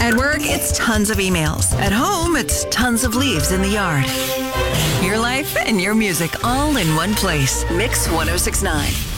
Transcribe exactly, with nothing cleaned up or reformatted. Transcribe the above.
At work, it's tons of emails. At home, it's tons of leaves in the yard. Your life and your music all in one place. Mix one oh six point nine.